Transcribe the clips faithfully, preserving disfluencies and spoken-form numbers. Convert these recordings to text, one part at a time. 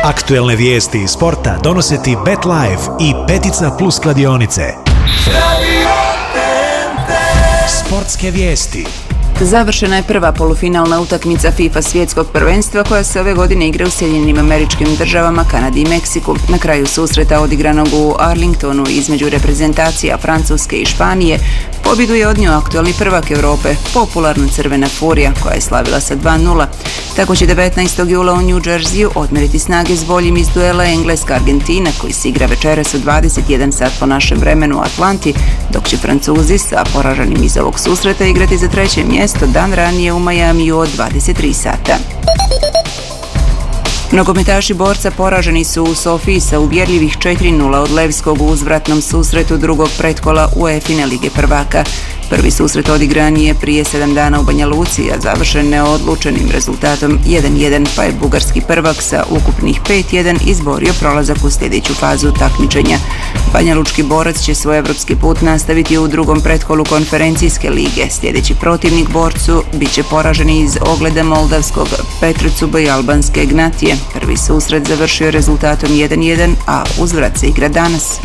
Aktuelne vijesti iz sporta donose ti BetLife i Petica Plus kladionice. Sportske vijesti. Završena je prva polufinalna utakmica FIFA svjetskog prvenstva koja se ove godine igra u Sjedinjenim Američkim Državama, Kanadi i Meksiku. Na kraju susreta odigranog u Arlingtonu između reprezentacija Francuske i Španije pobjedu je odnio aktualni prvak Europe, popularna Crvena Furija, koja je slavila sa dva nula. Tako će devetnaestog jula u New Jerseyu odmeriti snage s boljim iz duela Engleska-Argentina, koji se igra večeras u dvadeset jedan sat po našem vremenu u Atlanti, dok će Francuzi sa poraženim iz ovog susreta igrati za treće mjesto dan ranije u Majamiju od dvadeset tri sata. Nogometaši Borca poraženi su u Sofiji sa uvjerljivih četiri nula od Levskog u uzvratnom susretu drugog pretkola UEFA Lige prvaka. Prvi susret odigran je prije sedam dana u Banja Luci, a završen neodlučenim rezultatom jedan jedan, pa je bugarski prvak sa ukupnih pet jedan izborio prolazak u sljedeću fazu takmičenja. Banja Lučki Borac će svoj evropski put nastaviti u drugom pretkolu konferencijske lige. Sljedeći protivnik Borcu bit će poraženi iz ogleda moldavskog Petrucuba i albanske Gnatije. Prvi susret završio rezultatom jedan jedan, a uzvrat se igra danas.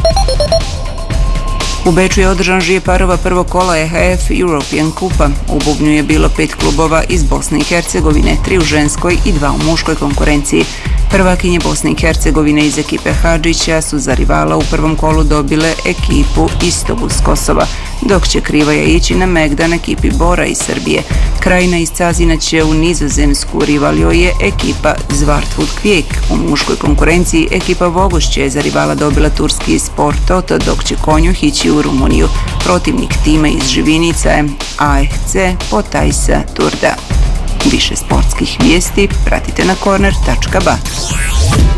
U Beču je održan žije parova prvog kola E H F European Kupa. U bubnju je bilo pet klubova iz Bosne i Hercegovine, tri u ženskoj i dva u muškoj konkurenciji. Prvakinje Bosne i Hercegovine iz ekipe Hadžića su za rivala u prvom kolu dobile ekipu Istogu s Kosova, dok će Krivaja ići na Megdan ekipi Bora iz Srbije. Krajina iz Cazina će u Nizozemsku, rivalio je ekipa Zvartfut Kvijek. U muškoj konkurenciji ekipa Vogošće je za rivala dobila turski Sport Toto, dok će Konjuh ići u Rumuniju. Protivnik tima iz Živinica je A F C Potajsa Turda. Više sportskih vijesti pratite na corner tačka ba.